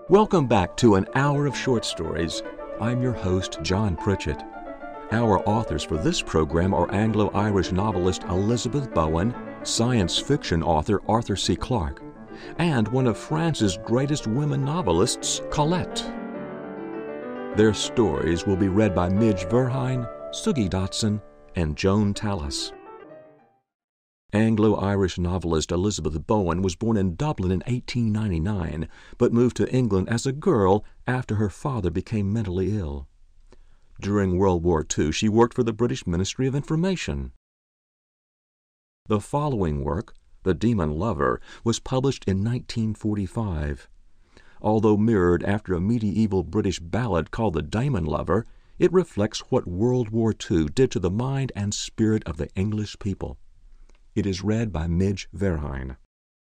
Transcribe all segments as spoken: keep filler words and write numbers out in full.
Welcome back to An Hour of Short Stories. I'm your host, John Pritchett. Our authors for this program are Anglo-Irish novelist Elizabeth Bowen, science fiction author Arthur C. Clarke, and one of France's greatest women novelists, Colette. Their stories will be read by Midge Verheyen, Sugi Dotson, and Joan Tallis. Anglo-Irish novelist Elizabeth Bowen was born in Dublin in eighteen ninety-nine, but moved to England as a girl after her father became mentally ill. During World War Two, she worked for the British Ministry of Information. The following work, The Demon Lover, was published in nineteen forty-five. Although mirrored after a medieval British ballad called The Demon Lover, it reflects what World War Two did to the mind and spirit of the English people. It is read by Midge Verheyen.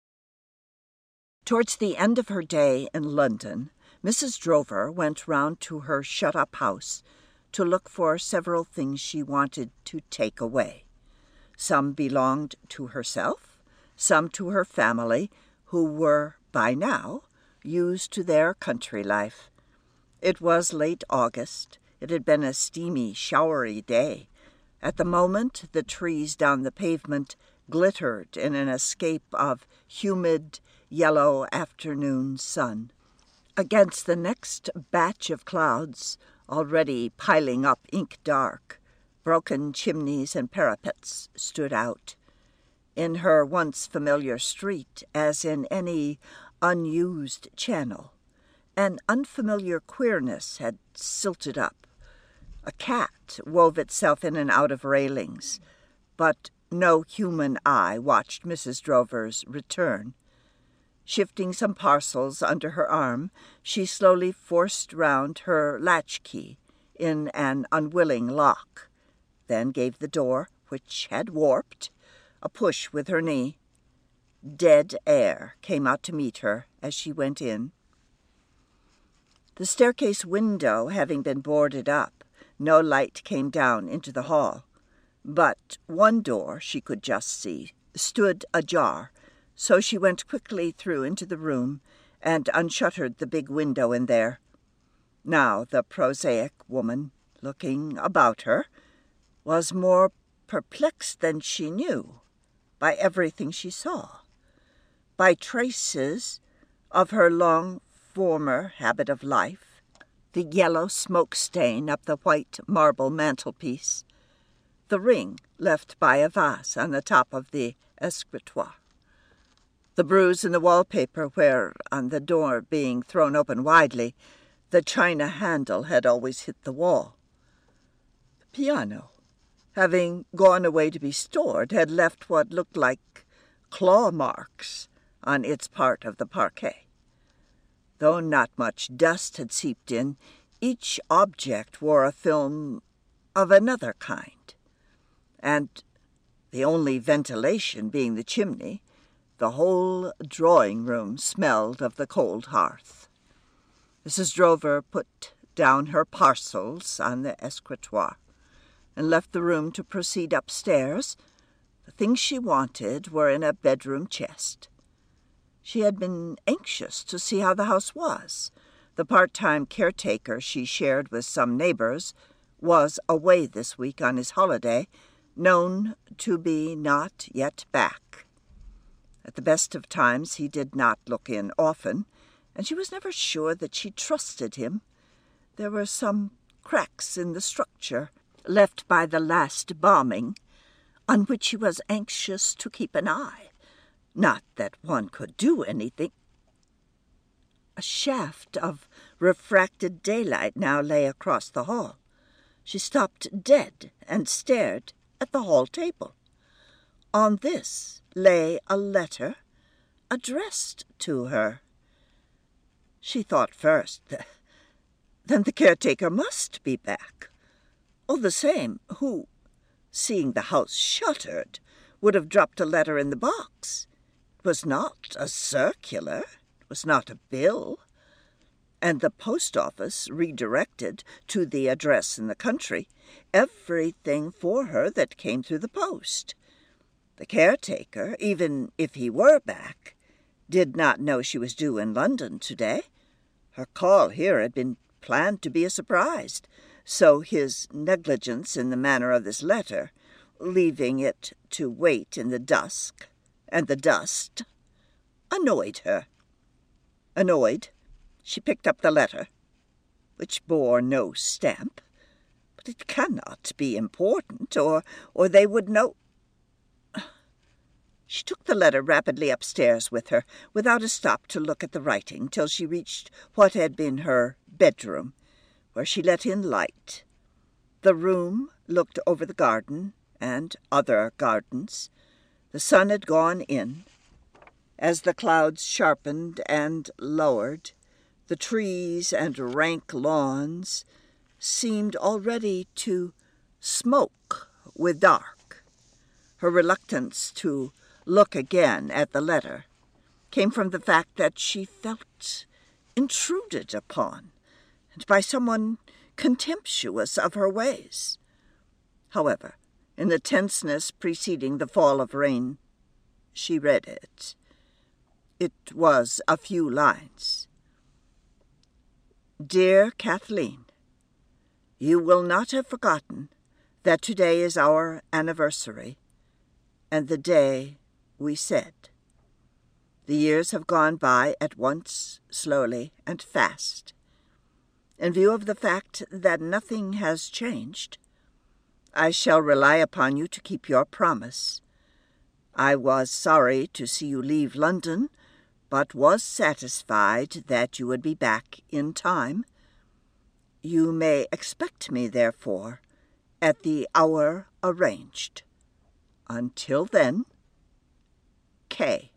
Towards the end of her day in London, Missus Drover went round to her shut-up house to look for several things she wanted to take away. Some belonged to herself, some to her family, who were, by now, used to their country life. It was late August. It had been a steamy, showery day. At the moment, the trees down the pavement glittered in an escape of humid, yellow afternoon sun. Against the next batch of clouds, already piling up ink-dark, broken chimneys and parapets stood out. In her once familiar street, as in any unused channel, an unfamiliar queerness had silted up. A cat wove itself in and out of railings, but no human eye watched Missus Drover's return. Shifting some parcels under her arm, she slowly forced round her latchkey in an unwilling lock, then gave the door, which had warped, a push with her knee. Dead air came out to meet her as she went in. The staircase window having been boarded up, no light came down into the hall. But one door, she could just see, stood ajar, so she went quickly through into the room and unshuttered the big window in there. Now the prosaic woman, looking about her, was more perplexed than she knew by everything she saw, by traces of her long former habit of life, the yellow smoke stain up the white marble mantelpiece, the ring left by a vase on the top of the escritoire, the bruise in the wallpaper where, on the door being thrown open widely, the china handle had always hit the wall. The piano, having gone away to be stored, had left what looked like claw marks on its part of the parquet. Though not much dust had seeped in, each object wore a film of another kind, and, the only ventilation being the chimney, the whole drawing-room smelled of the cold hearth. Missus Drover put down her parcels on the escritoire and left the room to proceed upstairs. The things she wanted were in a bedroom chest. She had been anxious to see how the house was. The part-time caretaker she shared with some neighbors was away this week on his holiday, known to be not yet back. At the best of times he did not look in often, and she was never sure that she trusted him. There were some cracks in the structure left by the last bombing, on which she was anxious to keep an eye. Not that one could do anything. A shaft of refracted daylight now lay across the hall. She stopped dead and stared at the hall table. On this lay a letter addressed to her. She thought first, then the caretaker must be back. All the same, who, seeing the house shuttered, would have dropped a letter in the box? It was not a circular, it was not a bill, and the post office redirected to the address in the country everything for her that came through the post. The caretaker, even if he were back, did not know she was due in London today. Her call here had been planned to be a surprise, so his negligence in the manner of this letter, leaving it to wait in the dusk and the dust, annoyed her. Annoyed, she picked up the letter, which bore no stamp. But it cannot be important, or or they would know. She took the letter rapidly upstairs with her, without a stop to look at the writing, till she reached what had been her bedroom, where she let in light. The room looked over the garden and other gardens. The sun had gone in. As the clouds sharpened and lowered, the trees and rank lawns seemed already to smoke with dark. Her reluctance to look again at the letter came from the fact that she felt intruded upon, and by someone contemptuous of her ways. However, in the tenseness preceding the fall of rain, she read it. It was a few lines. Dear Kathleen, you will not have forgotten that today is our anniversary, and the day we said. The years have gone by at once, slowly and fast. In view of the fact that nothing has changed, I shall rely upon you to keep your promise. I was sorry to see you leave London, but was satisfied that you would be back in time. You may expect me, therefore, at the hour arranged. Until then, K.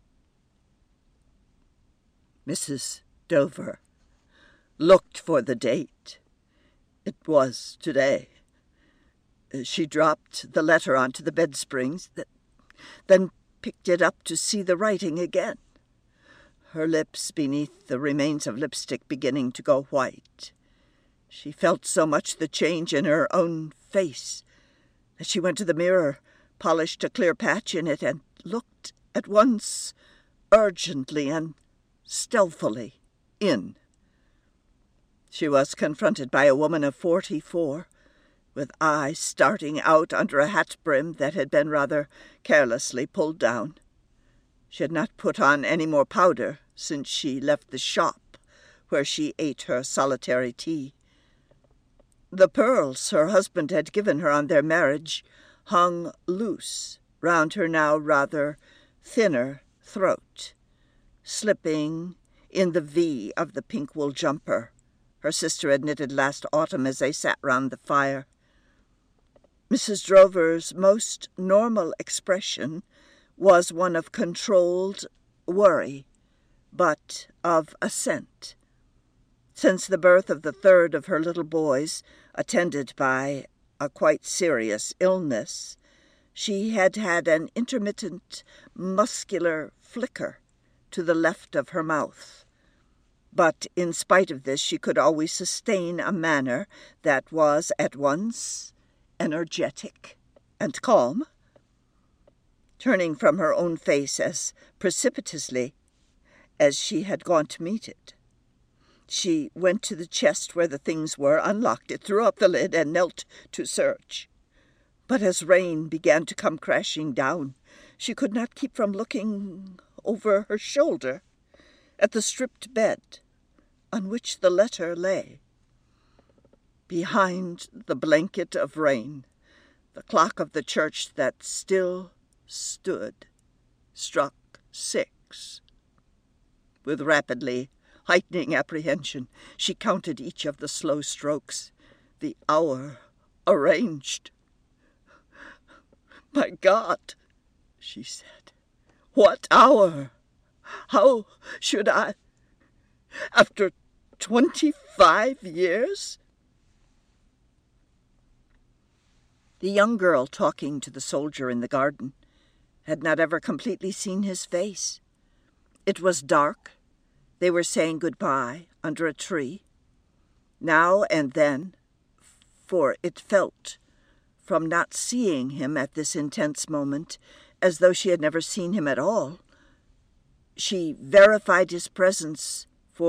Missus Dover looked for the date. It was today. She dropped the letter onto the bed springs, then picked it up to see the writing again, her lips beneath the remains of lipstick beginning to go white. She felt so much the change in her own face that she went to the mirror, polished a clear patch in it, and looked at once urgently and stealthily in. She was confronted by a woman of forty-four, with eyes starting out under a hat brim that had been rather carelessly pulled down. She had not put on any more powder since she left the shop where she ate her solitary tea. The pearls her husband had given her on their marriage hung loose round her now rather thinner throat, slipping in the V of the pink wool jumper her sister had knitted last autumn as they sat round the fire. Missus Drover's most normal expression was one of controlled worry, but of assent. Since the birth of the third of her little boys, attended by a quite serious illness, she had had an intermittent muscular flicker to the left of her mouth. But in spite of this, she could always sustain a manner that was at once energetic and calm. Turning from her own face as precipitously as she had gone to meet it, she went to the chest where the things were, unlocked it, threw up the lid, and knelt to search. But as rain began to come crashing down, she could not keep from looking over her shoulder at the stripped bed on which the letter lay. Behind the blanket of rain, the clock of the church that still stood struck six. With rapidly heightening apprehension, she counted each of the slow strokes, the hour arranged. "My God," she said, "what hour? How should I, after twenty-five years?" The young girl talking to the soldier in the garden had not ever completely seen his face. It was dark. They were saying goodbye under a tree. Now and then, for it felt, from not seeing him at this intense moment, as though she had never seen him at all, she verified his presence for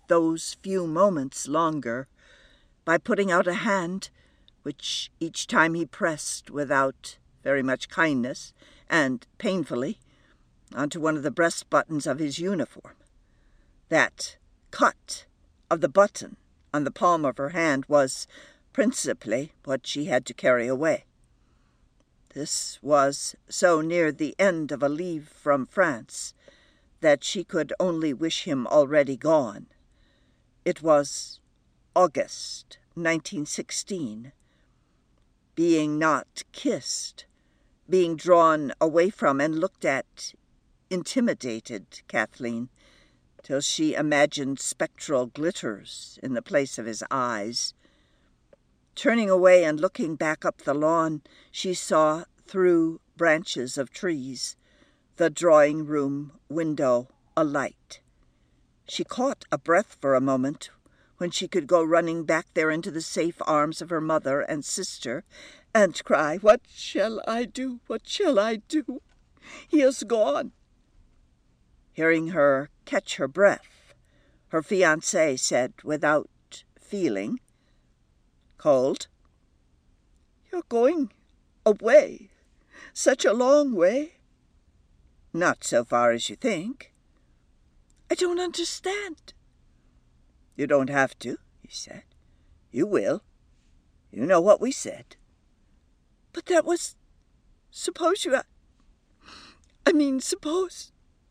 those few moments longer by putting out a hand, which each time he pressed without very much kindness and painfully onto one of the breast buttons of his uniform. That cut of the button on the palm of her hand was principally what she had to carry away. This was so near the end of a leave from France that she could only wish him already gone. It was August nineteen sixteen. Being not kissed, being drawn away from and looked at, intimidated Kathleen, till she imagined spectral glitters in the place of his eyes. Turning away and looking back up the lawn, she saw, through branches of trees, the drawing-room window alight. She caught a breath for a moment when she could go running back there into the safe arms of her mother and sister and cry, "What shall I do? What shall I do? He is gone." Hearing her catch her breath, her fiancé said without feeling, "Cold? You're going away? Such a long way?" "Not so far as you think." "I don't understand." "You don't have to," he said. "You will. You know what we said." "But that was... suppose you... I mean, suppose..."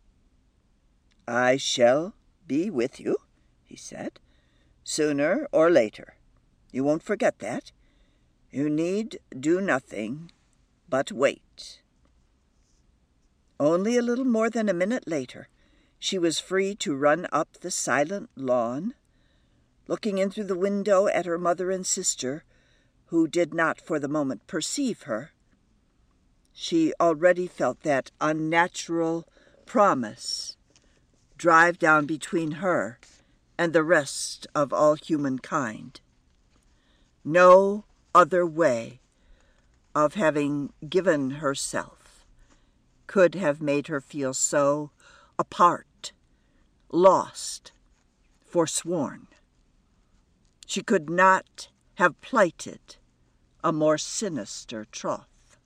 "I shall be with you," he said, "sooner or later. You won't forget that. You need do nothing but wait." Only a little more than a minute later, she was free to run up the silent lawn, looking in through the window at her mother and sister, who did not for the moment perceive her. She already felt that unnatural promise drive down between her and the rest of all humankind. No other way of having given herself could have made her feel so apart, lost, forsworn. She could not have plighted a more sinister troth.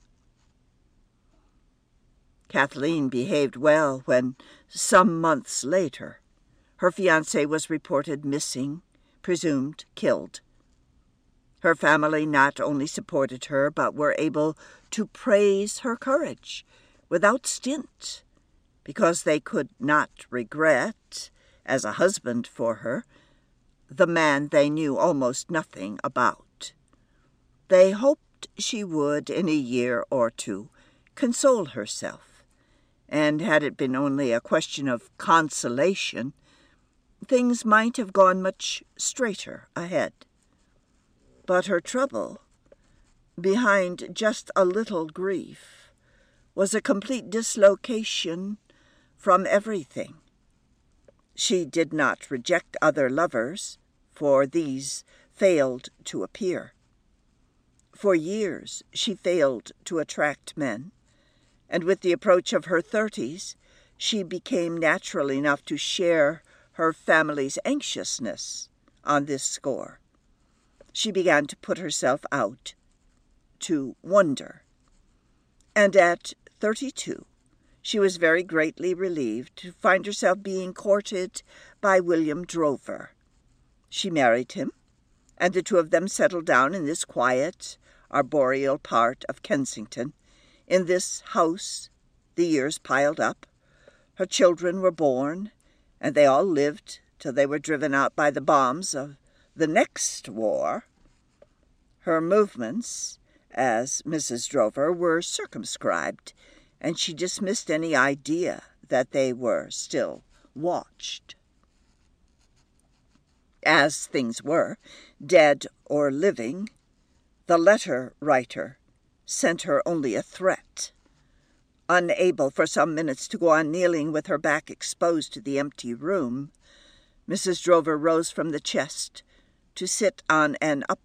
Kathleen behaved well when, some months later, her fiancé was reported missing, presumed killed. Her family not only supported her, but were able to praise her courage without stint, because they could not regret, as a husband for her, the man they knew almost nothing about. They hoped she would, in a year or two, console herself, and had it been only a question of consolation, things might have gone much straighter ahead. But her trouble, behind just a little grief, was a complete dislocation from everything. She did not reject other lovers, for these failed to appear. For years she failed to attract men, and with the approach of her thirties, she became natural enough to share her family's anxiousness on this score. She began to put herself out, to wonder. And at thirty-two, she was very greatly relieved to find herself being courted by William Drover. She married him, and the two of them settled down in this quiet, arboreal part of Kensington. In this house, the years piled up. Her children were born, and they all lived till they were driven out by the bombs of the next war. Her movements, as Missus Drover, were circumscribed, and she dismissed any idea that they were still watched. As things were, dead or living, the letter writer sent her only a threat. Unable for some minutes to go on kneeling with her back exposed to the empty room, Missus Drover rose from the chest to sit on an upper